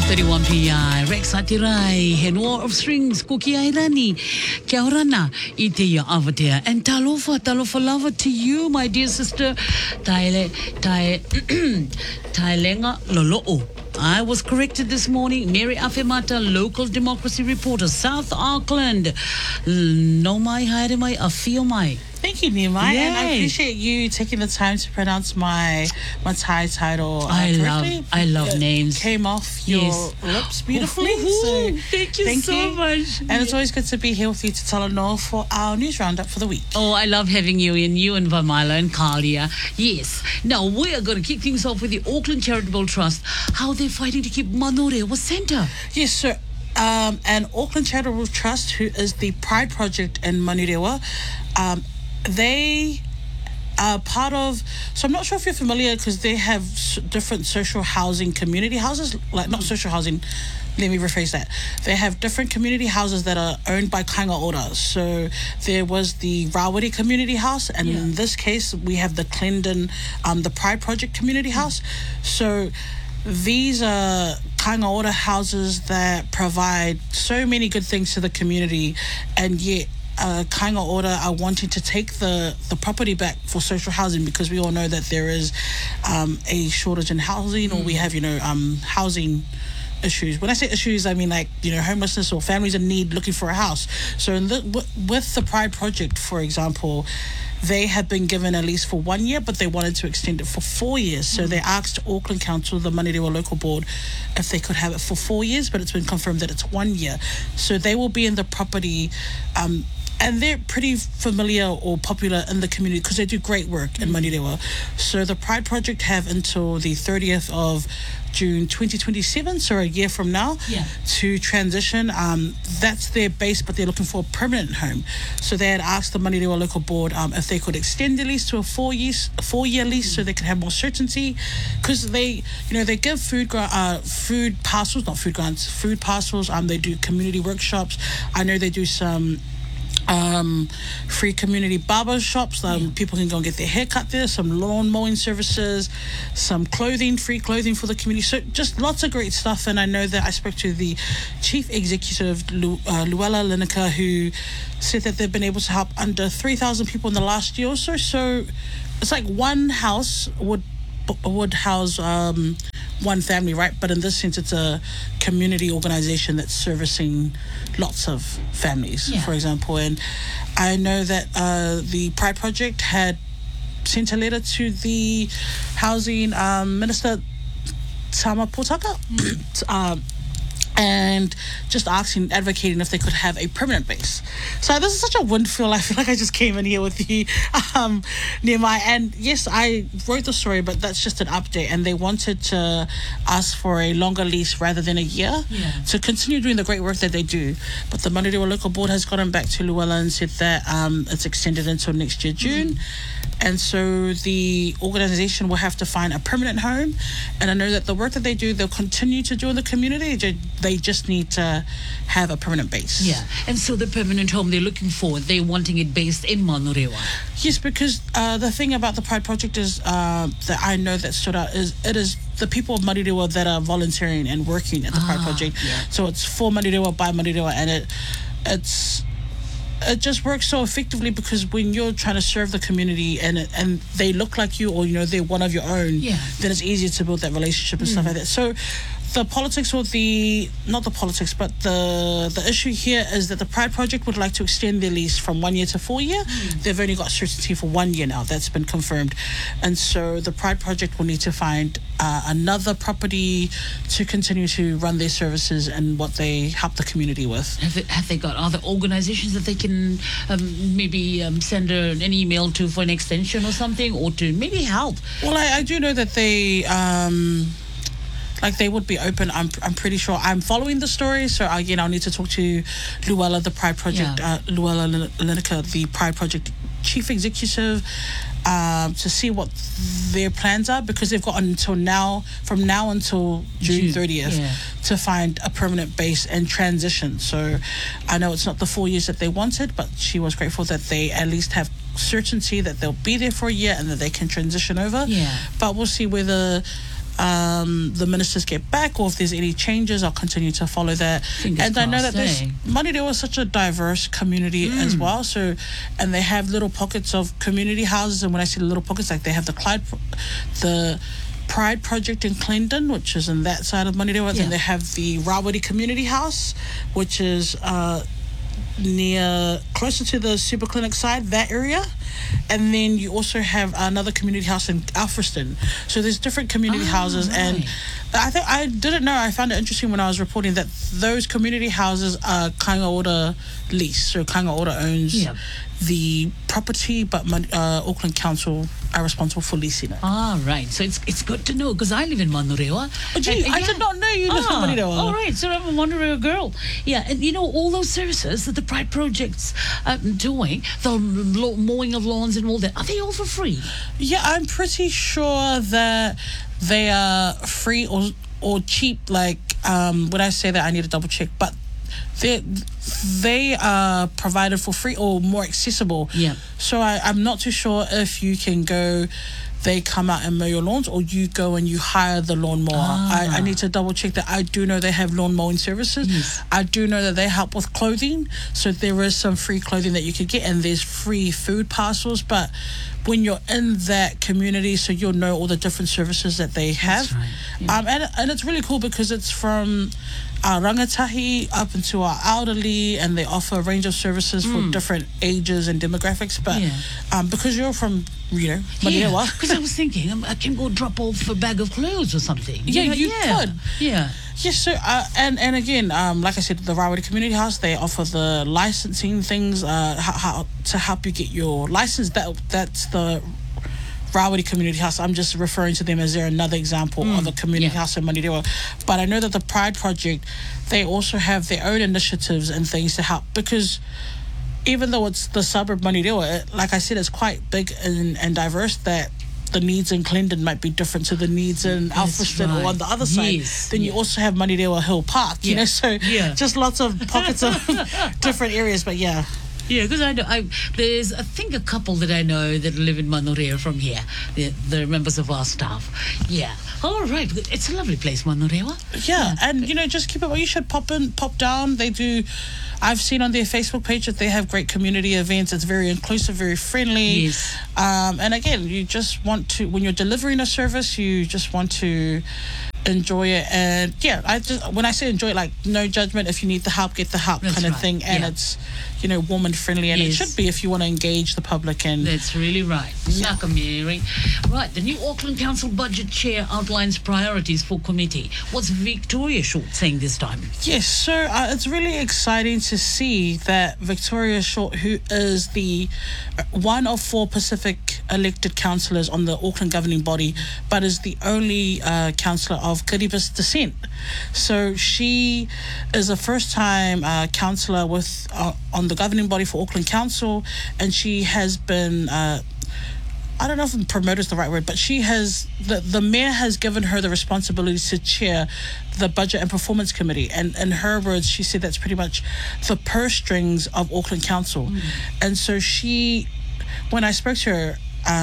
12:31 PI Rex Atirai Henor of Strings Cookie Airani Kia orana I te ia avatea and talofa lava to you my dear sister Tailenga Lolo'o. I was corrected this morning. Mary Afemata, local democracy reporter, South Auckland. No mai haere mai a fio mai. Thank you, Nehemiah, and I appreciate you taking the time to pronounce my Thai title correctly. I love names. Came off your lips beautifully. So thank you so much. And it's always good to be here with you to Talanoa for our news roundup for the week. Oh, I love having you and Vamala and Kalia. Yes. Now we are going to kick things off with the Auckland Charitable Trust. How they're fighting to keep Manurewa Centre. Yes, sir. And Auckland Charitable Trust, who is the Pride Project in Manurewa, they are part of, so I'm not sure if you're familiar, because they have different social housing community houses, like not social housing, let me rephrase that. They have different community houses that are owned by Kainga Ora. So there was the Rawiri Community House, and in this case, we have the Clendon, the Pride Project Community House. So these are Kainga Ora houses that provide so many good things to the community, and yet Kainga Ora are wanting to take the property back for social housing, because we all know that there is a shortage in housing, or we have, housing issues. When I say issues, I mean homelessness or families in need looking for a house. So with the Pride Project, for example, they have been given a lease for 1 year, but they wanted to extend it for 4 years. So they asked Auckland Council, the Manurewa Local Board, if they could have it for 4 years, but it's been confirmed that it's 1 year. So they will be in the property, and they're pretty familiar or popular in the community because they do great work in Manurewa. So the Pride Project have until the 30th of June 2027, so a year from now, to transition. That's their base, but they're looking for a permanent home. So they had asked the Manurewa Local Board if they could extend the lease to a 4 year lease, so they could have more certainty, because they give food parcels, not food grants, food parcels. They do community workshops. I know they do some free community barber shops. People can go and get their hair cut there, some lawn mowing services, some free clothing for the community. So just lots of great stuff. And I know that I spoke to the chief executive, Luella Lineker, who said that they've been able to help under 3,000 people in the last year or so. So it's like one house would house one family, right? But in this sense, it's a community organization that's servicing lots of families, for example. And I know that the Pride Project had sent a letter to the housing minister, Tama Potaka, and just advocating if they could have a permanent base. So this is such a windfall. I feel like I just came in here with you, Nehemiah. And yes, I wrote the story, but that's just an update. And they wanted to ask for a longer lease rather than a year to continue doing the great work that they do. But the Manurewa Local Board has gotten back to Luella and said that it's extended until next year, June. And so the organisation will have to find a permanent home. And I know that the work that they do, they'll continue to do in the community. They just need to have a permanent base. Yeah, and so the permanent home they're looking for, they're wanting it based in Manurewa. Yes, because the thing about the Pride Project is that I know that stood out is it is the people of Manurewa that are volunteering and working at the Pride Project. So it's for Manurewa, by Manurewa, and it just works so effectively, because when you're trying to serve the community and they look like you, or they're one of your own, then it's easier to build that relationship and stuff like that. So the politics, or not the politics, but the issue here is that the Pride Project would like to extend their lease from 1 year to 4 year. They've only got certainty for 1 year now. That's been confirmed. And so the Pride Project will need to find another property to continue to run their services and what they help the community with. Have they got other organizations that they can maybe send an email to for an extension or something, or to maybe help? Well, I do know that they they would be open. I'm pretty sure. I'm following the story, so again, I'll need to talk to Luella, the Pride Project, Luella Lineker, the Pride Project chief executive, to see what their plans are, because they've got from now until June 30th to find a permanent base and transition. So I know it's not the 4 years that they wanted, but she was grateful that they at least have certainty that they'll be there for a year and that they can transition over. But we'll see whether the ministers get back, or if there's any changes, I'll continue to follow that. Fingers I know that crossed, Manirewa is such a diverse community as well. So, and they have little pockets of community houses. And when I say little pockets, like they have the Pride Project in Clendon, which is in that side of Manirewa. Yeah. Then they have the Rawiri Community House, which is closer to the super clinic side, that area. And then you also have another community house in Alfriston. So there's different community houses. Right. And I didn't know, I found it interesting when I was reporting that those community houses are Kāinga Ora lease. So Kāinga Ora owns the property, but Auckland Council are responsible for leasing it. Right. So it's good to know, because I live in Manurewa. Oh, gee, I did not know you lived in Manurewa. All right. So I'm a Manurewa girl. Yeah. And you know, all those services that the Pride Project's doing, the mowing of lawns and all that, are they all for free? Yeah, I'm pretty sure that they are free or cheap. Like, when I say that, I need to double check. But they are provided for free or more accessible. Yeah. So I'm not too sure if you can go, they come out and mow your lawns, or you go and you hire the lawnmower. I need to double check that. I do know they have lawn mowing services. Yes. I do know that they help with clothing. So there is some free clothing that you could get, and there's free food parcels. But when you're in that community, so you'll know all the different services that they have. That's right. Yeah. And it's really cool because it's from our rangatahi up into our elderly, and they offer a range of services for different ages and demographics. But because you're from, Manirewa. Because I was thinking, I can go drop off a bag of clothes or something. Yeah, you could. Yeah. Yes, so and again, like I said, the Rawiri Community House, they offer the licensing things, how to help you get your license. That's the Rawiri Community House. I'm just referring to them as they're another example of a community house in Manirewa. But I know that the Pride Project, they also have their own initiatives and things to help, because even though it's the suburb Manirewa, like I said, it's quite big and diverse, that the needs in Clendon might be different to the needs in Alfriston or on the other side. Yes. Then you also have Manirewa Hill Park, you know, so just lots of pockets of different areas, but yeah. Yeah, because I know there's I think a couple that I know that live in Manurewa from here. They're members of our staff. Yeah. All right. It's a lovely place, Manurewa. Yeah, and just keep it. Well, you should pop down. They do. I've seen on their Facebook page that they have great community events. It's very inclusive, very friendly. Yes. And again, you just want to, when you're delivering a service, you just want to enjoy it. And when I say enjoy it, like no judgment. If you need the help, get the help. That's kind of right. thing. And it's warm and friendly, and it should be if you want to engage the public. And that's really right. Naka Mary. Right, the new Auckland Council Budget Chair outlines priorities for committee. What's Victoria Short saying this time? Yes, so it's really exciting to see that Victoria Short, who is the one of 4 Pacific elected councillors on the Auckland governing body, but is the only councillor of Kiribati descent. So she is a first-time councillor with on the governing body for Auckland Council, and she has been I don't know if promote is the right word, but she has the mayor has given her the responsibility to chair the Budget and Performance Committee, and in her words, she said that's pretty much the purse strings of Auckland Council. And so when I spoke to her,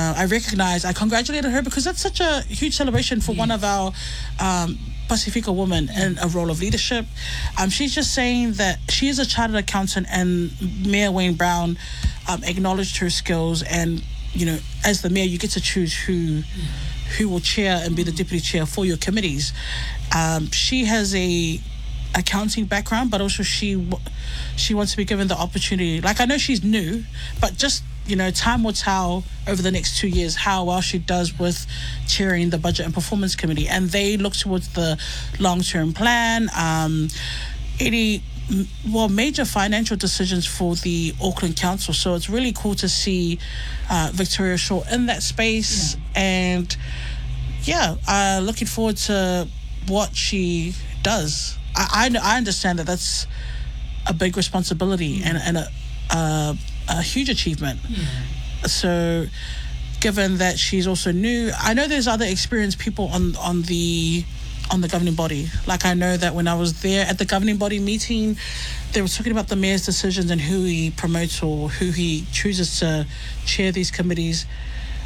I congratulated her, because that's such a huge celebration for one of our Pacifica women in a role of leadership. She's just saying that she is a chartered accountant, and Mayor Wayne Brown acknowledged her skills, and as the mayor, you get to choose who will chair and be the deputy chair for your committees. She has a accounting background, but also she wants to be given the opportunity. Like, I know she's new, but just time will tell over the next 2 years how well she does with chairing the Budget and Performance Committee. And they look towards the long-term plan, major financial decisions for the Auckland Council. So it's really cool to see Victoria Short in that space. And looking forward to what she does. I understand that that's a big responsibility and a huge achievement. So given that she's also new, I know there's other experienced people on the governing body. Like, I know that when I was there at the governing body meeting, they were talking about the mayor's decisions and who he promotes or who he chooses to chair these committees.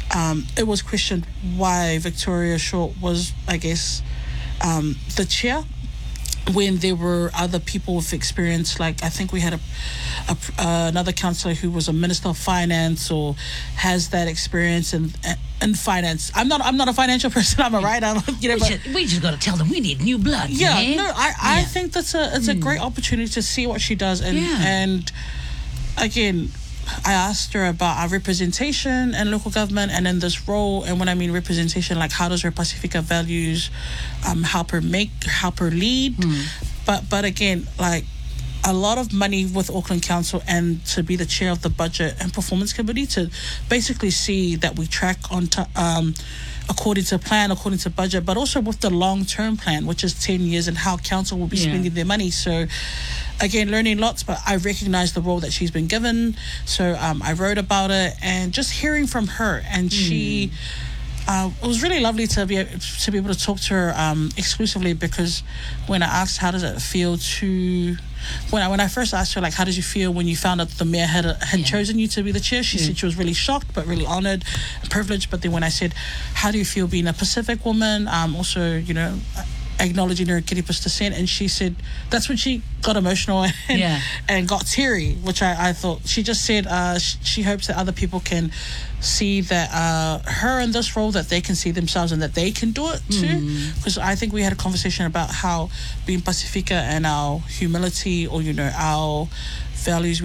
it was questioned why Victoria Short was, I guess, the chair, when there were other people with experience. Like, I think we had another councillor who was a minister of finance or has that experience in finance. I'm not a financial person. I'm a writer. We just got to tell them we need new blood. Yeah, man. no, I think it's a great opportunity to see what she does, and again, I asked her about our representation in local government and in this role. And when I mean representation, like, how does her Pacifica values help her lead? But again, like, a lot of money with Auckland Council, and to be the chair of the Budget and Performance Committee, to basically see that we track on according to plan, according to budget, but also with the long-term plan, which is 10 years, and how council will be spending their money. So again, learning lots, but I recognize the role that she's been given. So I wrote about it, and just hearing from her, and she, it was really lovely to be able to talk to her exclusively, because when I asked how does it feel to, when I first asked her, like, how did you feel when you found out the mayor had chosen you to be the chair, she said she was really shocked but really honoured and privileged. But then when I said, how do you feel being a Pacific woman, also, you know, acknowledging her Kiribati descent, and she said that's when she got emotional and got teary, which I thought, she just said she hopes that other people can see that her in this role, that they can see themselves and that they can do it too. Because I think we had a conversation about how being Pacifica and our humility, or, you know, our values,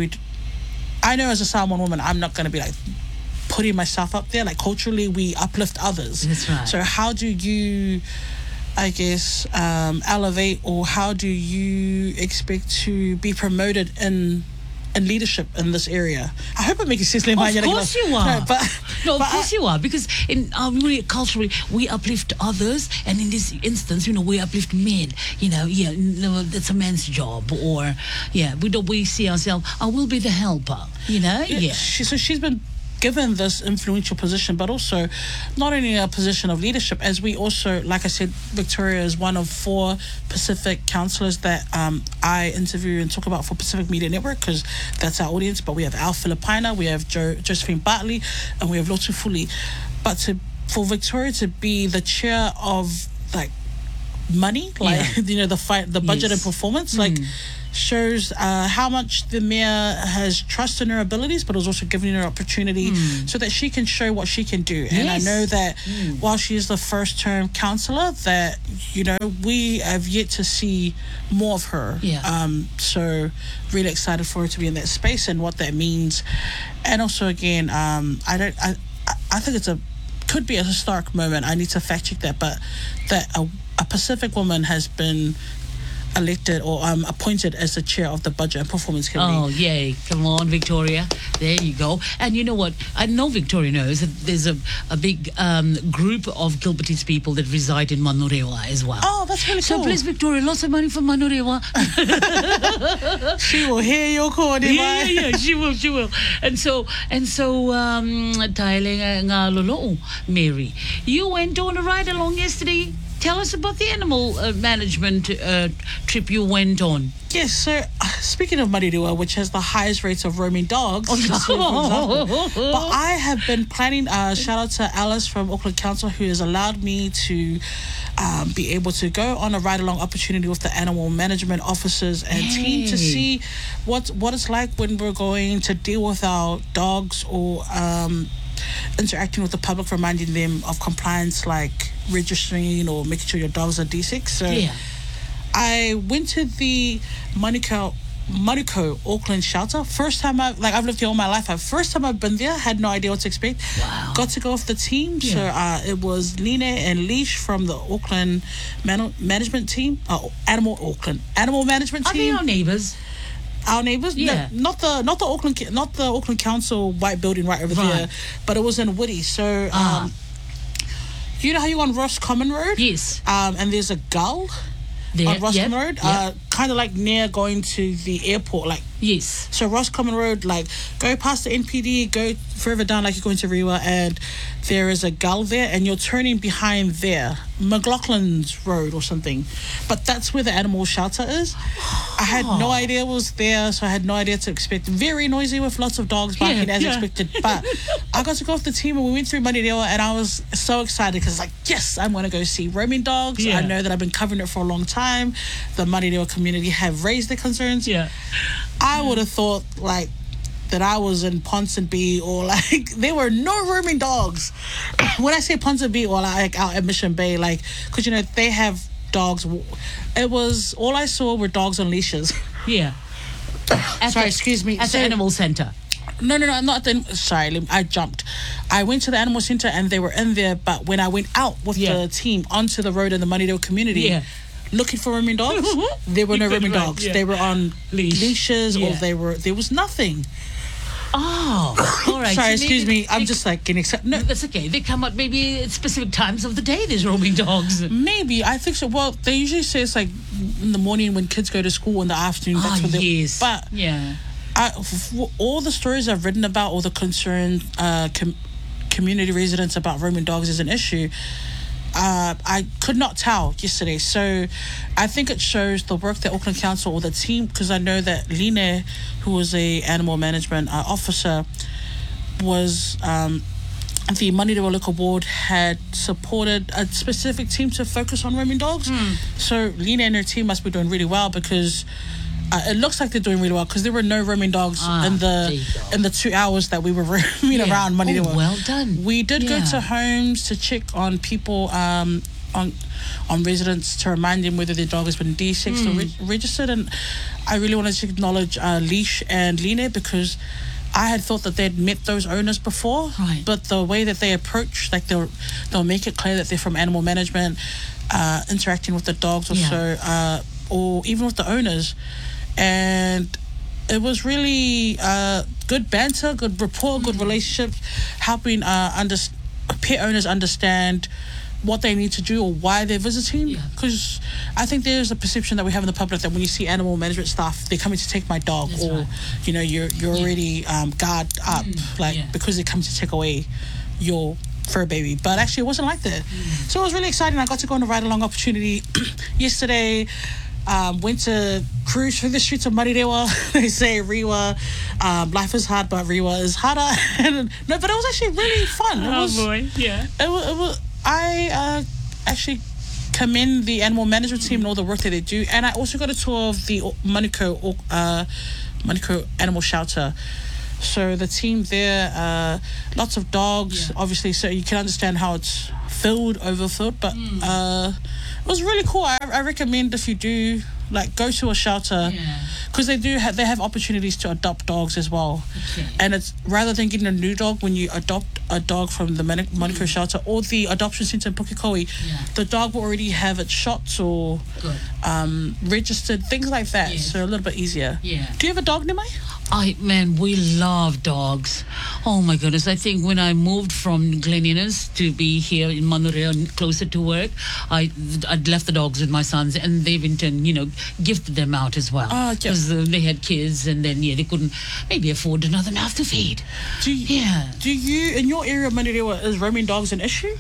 I know as a Samoan woman, I'm not going to be like putting myself up there. Like, culturally, we uplift others. That's right. So how do you, I guess, elevate, or how do you expect to be promoted in leadership in this area? I hope it makes sense. Of course you are. No, of course you are, because in culturally we uplift others, and in this instance, you know, we uplift men. You know, that's a man's job, or we see ourselves, I will be the helper. You know, So she's been given this influential position, but also not only a position of leadership, as we also, like I said, Victoria is one of 4 Pacific councillors that I interview and talk about for Pacific Media Network, because that's our audience. But we have Al Filipina, we have Josephine Bartley, and we have Lotu Fuli. But for Victoria to be the chair of, like, money, like, you know, the budget and performance, like, shows how much the mayor has trust in her abilities, but is also giving her opportunity so that she can show what she can do. And I know that while she is the first term councillor, that, you know, we have yet to see more of her. So really excited for her to be in that space and what that means. And also, again, I think could be a historic moment. I need to fact check that, but that a Pacific woman has been elected or appointed as the chair of the Budget and Performance Committee. Oh, yay. Come on, Victoria. There you go. And you know what? I know Victoria knows that there's a big group of Gilbertese people that reside in Manurewa as well. Oh, that's really cool. So please, Victoria, lots of money for Manurewa. She will hear your call, yeah, she will. And so, Taile ngā lolo, Mary, you went on a ride along yesterday. Tell us about the animal management trip you went on. Yes, so speaking of Marirua, which has the highest rates of roaming dogs, for example, but I have been planning, shout out to Alice from Auckland Council, who has allowed me to be able to go on a ride-along opportunity with the animal management officers and team to see what it's like when we're going to deal with our dogs, or interacting with the public, reminding them of compliance, like registering or making sure your dogs are D6. So I went to the Manukau Auckland shelter. First time I've lived here all my life. First time I've been there, had no idea what to expect. Wow. Got to go with the team. So it was Lina and Leash from the Auckland management team. Animal management team. Are they our neighbours? Our neighbours, yeah. No, not the Auckland Council white building right over there, but it was in Woody. So, you know how you on Ross Common Road? Yes. And there's a gull there, on Ross Common Road. kind of like near going to the airport, like. Yes. So Roscommon Road, like go past the NPD, go further down like you're going to Rewa, and there is a gull there, and you're turning behind there, McLaughlin's Road or something. But that's where the animal shelter is. I had no idea it was there, so I had no idea to expect. Very noisy with lots of dogs barking as expected. But I got to go with the team, and we went through Manirewa, and I was so excited because like, yes, I'm going to go see roaming dogs. Yeah. I know that I've been covering it for a long time. The Manirewa community have raised their concerns. Yeah. I would have thought like that I was in Ponsonby, or like there were no roaming dogs. When I say Ponsonby or like out at Mission Bay, like, because you know they have dogs. It was all I saw were dogs on leashes. Yeah. Sorry, excuse me. At the animal centre. No, I'm not. Sorry, I jumped. I went to the animal centre and they were in there, but when I went out with the team onto the road in the Manirewa community, looking for roaming dogs, there were no roaming dogs. They were on leashes, or there was nothing. Oh, all right. Sorry, So excuse me. I'm just like getting excited. No, that's okay. They come out maybe at specific times of the day. There's roaming dogs. maybe I think so. Well, they usually say it's like in the morning when kids go to school, in the afternoon. That's what they. But yeah. All the stories I've written about, all the concerned community residents about roaming dogs is an issue. I could not tell yesterday. So I think it shows the work that Auckland Council or the team, because I know that Line, who was a animal management officer, was the Manirewa Local Board had supported a specific team to focus on roaming dogs. So Line and her team must be doing really well, because it looks like they're doing really well, because there were no roaming dogs in the 2 hours that we were roaming around Manirewa. Oh, well done. We did go to homes to check on people, on residents, to remind them whether their dog has been de-sexed or registered. And I really wanted to acknowledge Leash and Line, because I had thought that they'd met those owners before, but the way that they approach, like they'll make it clear that they're from animal management, interacting with the dogs or so, or even with the owners. And it was really good banter, good rapport, good relationship, helping pet owners understand what they need to do or why they're visiting. Because I think there's a perception that we have in the public that when you see animal management staff, they're coming to take my dog. That's or you know, you're already guard up, because they're coming to take away your fur baby. But actually it wasn't like that. So it was really exciting. I got to go on a ride along opportunity yesterday. Went to cruise through the streets of Manirewa. They say Rewa, life is hard, but Rewa is harder. No, but it was actually really fun. It was. I actually commend the animal management team and all the work that they do. And I also got a tour of the Manukau Animal Shelter. So the team there, lots of dogs, obviously, so you can understand how it's overfilled, but it was really cool. I recommend, if you do go to a shelter, because they have opportunities to adopt dogs as well. And it's rather than getting a new dog, when you adopt a dog from the Manukau shelter or the adoption centre in Pukekohe, the dog will already have its shots or registered, things like that. So a little bit easier. Do you have a dog, Nimai? We love dogs. Oh my goodness. I think when I moved from Glen Innes to be here in Manurewa, closer to work, I'd left the dogs with my sons, and they've in turn, gifted them out as well. Because they had kids, and then, they couldn't maybe afford another mouth to feed. Do you, in your area of Manurewa, is roaming dogs an issue?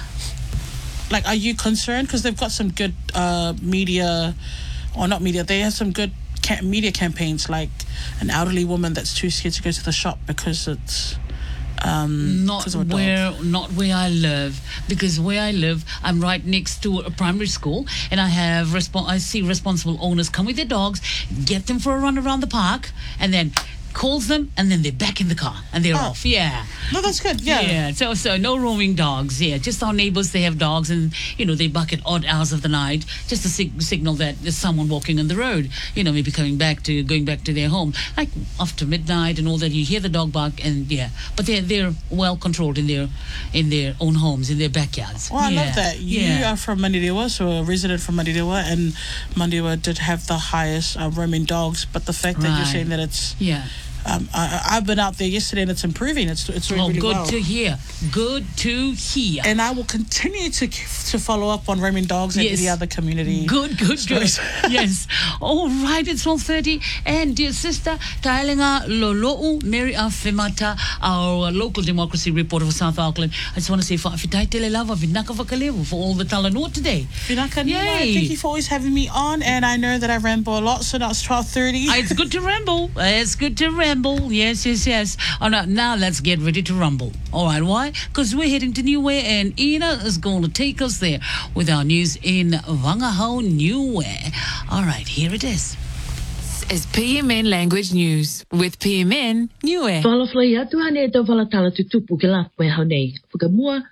Are you concerned? Because they've got some good media, or not media, they have some good media campaigns, like an elderly woman that's too scared to go to the shop because it's not where I live, because where I live, I'm right next to a primary school, and I see responsible owners come with their dogs, get them for a run around the park, and then calls them, and then they're back in the car and they're off. No, that's good. So no roaming dogs. Just our neighbors, they have dogs, and they bark at odd hours of the night just to signal that there's someone walking on the road, maybe going back to their home, like after midnight and all that. You hear the dog bark, and but they're well controlled in their own homes, in their backyards. I love that. You are from Manirewa, so a resident from Manirewa, and Manirewa did have the highest roaming dogs, but the fact that you're saying that it's I've been out there yesterday and it's improving. It's doing really good well. to hear. Good to hear. And I will continue to follow up on roaming dogs and any other community. Good. Yes. All right, it's 12:30. And dear sister, Tailinga Lolo'u, Mary Afemata, our local democracy reporter for South Auckland. I just want to say, Whaafitai Tele Lava, Vinaka Whakalewa, for all the talanoa today. Vinaka Nima, thank you for always having me on. And I know that I ramble a lot, so now it's 12:30. It's good to ramble. It's good to ramble. Yes. Oh, no, now let's get ready to rumble. All right, why? Because we're heading to Niue, and Ina is going to take us there with our news in Wangahau, Niue. All right, here it is. Is PMN Language News with PMN Niue. Whalawhai atu hane tau whalatala tutupu ke lapu e haunei. Whakamua,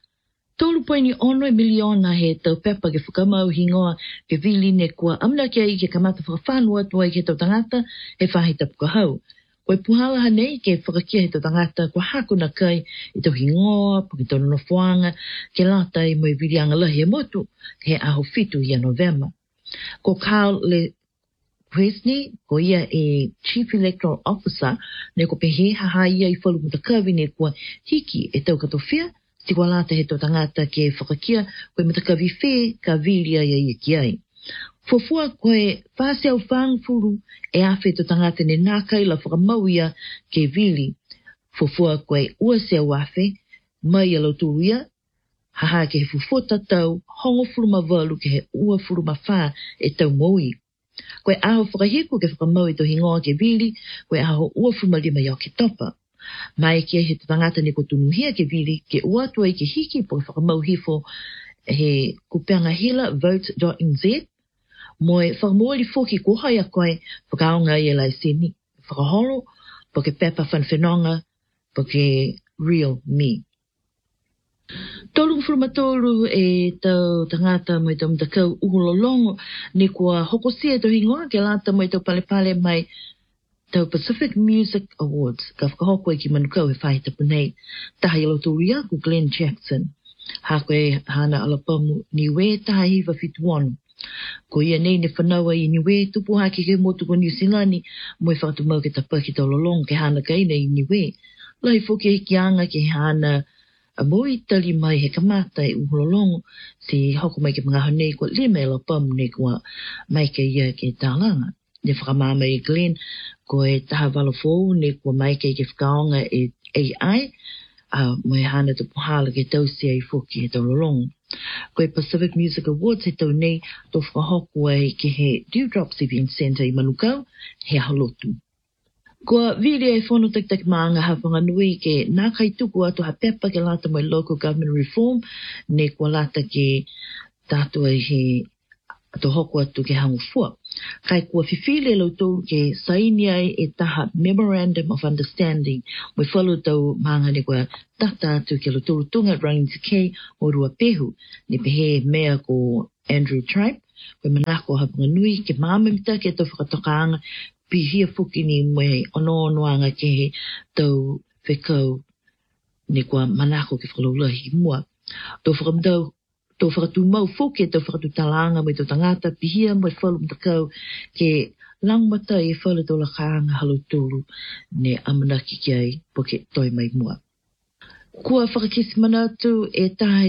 3.1 miliona he tau pepa ke whakamau hingoa ke vili ne kua amna kia I ke kamata whakawhanua tua I ke tau tangata he whahita pukahau. Koe puhala hanei ke whakakia he tau tangata kua hakuna kai I tau hingoa, puki tau nonofuanga, ke lata I moe vili angalahi e motu he aho fitu I a November. Ko Carl le Presney, ko ia e Chief Electoral Officer, ne ko pehe haha ia I whalu mutakawi ne kua hiki e tau katofia, si kua lata he tau tangata ke whakakia koe mutakawi whe ka vilia ia I ki ai. Fofua koe whaseo whangfuru e awhi tau tangata ne nākai la whakamau ia ke vili. Fofua koe ua seo awhi, mai alo tuia, haha ke he fufota tau, hongo furuma walu ke he ua furuma wha e tau moui. Koe aho whakahiku ke whakamau I to hingoa ke vili, koe aho ua furuma lima iau ke topa. Mai kia he tangata ne ko tunuhia ke vili, ke ua tua I ke hiki po whakamau hifo he kupeanga hila vote.nz, moe whakamoali foki kuhai a koe whakaonga I lai sini, whakahoro, po ke pepa whanwhenonga, po ke real me. Tolu whurumatolu e tau tangata mai tau mtakau uhulolongo ni kua hokosia tau hingoa ke lata mai tau palepale mai tau Pacific Music Awards ka whakahoko ki manukau he whahita punei taha ilo tūria ku Glenn Jackson. Ha koe hana alapamu Niue taha hiwa fituanu. Ko ia nei ne whanaua I Niue tupu haki ke motu ko New Zealand mo I whakatumau ke tapaki tau lolong ke hana kaina I Niue. Lai fuke he kianga ke hana a moi tali mai he kamata I uhololongo si hoko mai ke mga hanei kua lima ela pamu ne kua mai ke ia ke tālanga. Ne whakamama I Glenn ko e taha walafou ne kua mai ke whakaonga e AI mo e hana te puhala ke tausia I fuki he taulolongo. Ko e Pacific Music Awards he tau nei to whakahoko ai ke he Dewdrops Event Centre I Manukau he halotu. Kua vili e whono tak maanga hawhanga nui ke nā kai tuku atu ha pepa ke lata mai local government reform ne kua lata ke tātua he ato hoko atu ke hangu fua. Kai kua whiwhile lau tōru ke saini ai e taha Memorandum of Understanding mo whalu tau maanga ne kua tata atu ke lau tōru tunga running to kei o rua pehu ne pehe mea ko Andrew Tribe koe manako hawhanga nui ke māmimita ke tau whakatokaanga pihia fuki ni moe ono-onoanga ke he tau whekau ne kua manako ke whakalaulahi mua. Tau whakamdau, tau whakatumau fuki e tau whakatutalanga mai tau tangata pihia moe whalu mtakau ke langmata e whalu tau lakaanga halutulu ne amanaki ki ai po ke toi mai mua. Kua whakakisi manatu e tahe